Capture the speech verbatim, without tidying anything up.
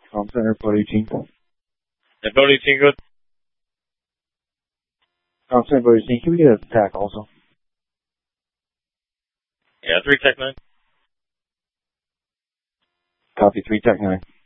Com Center, Boat eighteen. Yeah, Boat eighteen, good. Com Center, Boat eighteen, can we get a tack also? Yeah, three Tech nine. Copy, three Tech nine.